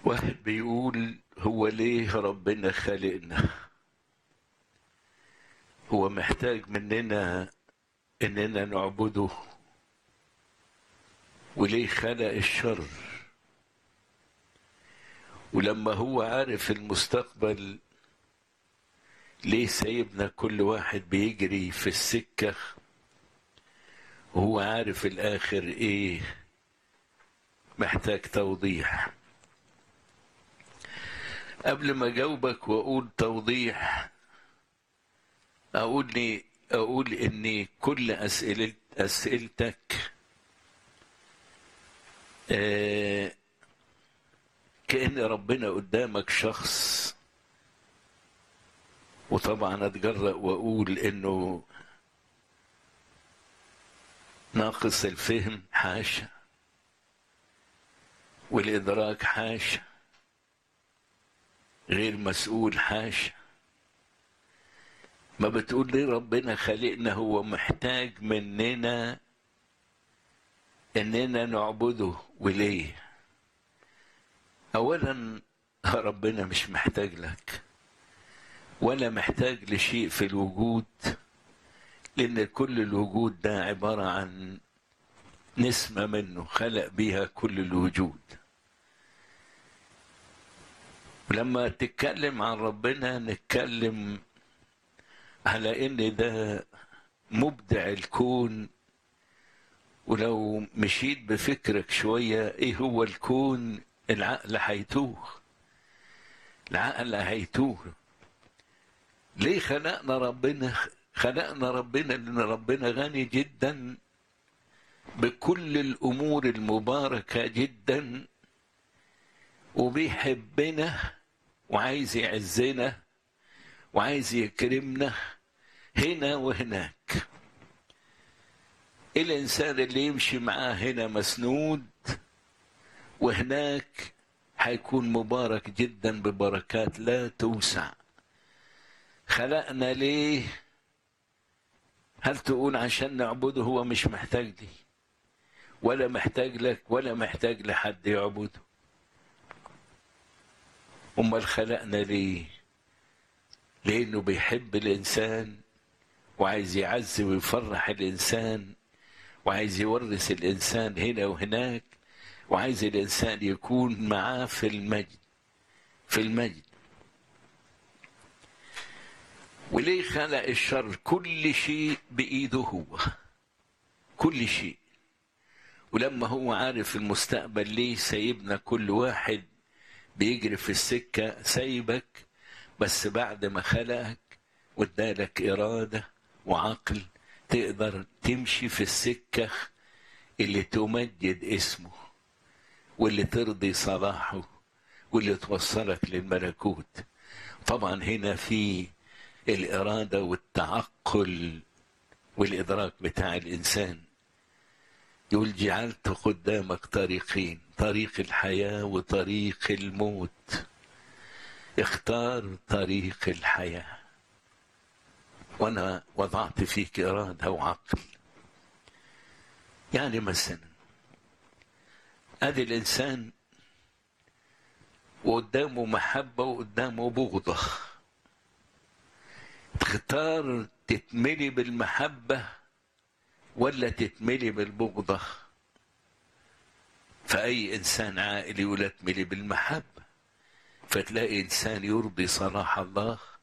واحد بيقول هو ليه ربنا خلقنا؟ هو محتاج مننا اننا نعبده؟ وليه خلق الشر؟ ولما هو عارف المستقبل ليه سايبنا كل واحد بيجري في السكة وهو عارف الاخر ايه؟ محتاج توضيح. قبل ما اجاوبك واقول توضيح اقول ان كل اسئلتك كأن ربنا قدامك شخص، وطبعا اتجرأ واقول انه ناقص الفهم حاشا، والادراك حاشا، غير مسؤول حاشا. ما بتقول ليه ربنا خلقنا؟ هو محتاج مننا اننا نعبده. وليه؟ اولا ربنا مش محتاج لك ولا محتاج لشيء في الوجود، لان كل الوجود ده عبارة عن نسمة منه خلق بيها كل الوجود. ولما تتكلم عن ربنا نتكلم على ان ده مبدع الكون. ولو مشيت بفكرك شوية ايه هو الكون، العقل هيتوه. ليه خلقنا ربنا؟ خلقنا ربنا لان ربنا غني جدا بكل الامور المباركة جدا، وبيحبنا وعايز يعزنا وعايز يكرمنا هنا وهناك. الانسان اللي يمشي معاه هنا مسنود، وهناك هيكون مبارك جدا ببركات لا توسع. خلقنا ليه؟ هل تقول عشان نعبده؟ هو مش محتاج لي ولا محتاج لك ولا محتاج لحد يعبده. امال خلقنا ليه؟ لانه بيحب الانسان وعايز يعزي ويفرح الانسان، وعايز يورث الانسان هنا وهناك، وعايز الانسان يكون معاه في المجد. وليه خلق الشر؟ كل شيء بايده هو، كل شيء. ولما هو عارف المستقبل ليه سايبنا كل واحد بيجري في السكة؟ سايبك بس بعد ما خلقك وادالك إرادة وعقل تقدر تمشي في السكة اللي تمجد اسمه واللي ترضي صلاحه واللي توصلك للملكوت. طبعا هنا في الإرادة والتعقل والإدراك بتاع الإنسان. يقول جعلت قدامك طريقين، طريق الحياة وطريق الموت، اختار طريق الحياة وانا وضعت فيك إرادة وعقل. يعني مثلا ادي الانسان وقدامه محبة وقدامه بغضة، تختار تتملي بالمحبة ولا تتملي بالبغضة؟ فأي إنسان عاقل يقول اتملي بالمحبة، فتلاقي إنسان يرضي صلاح الله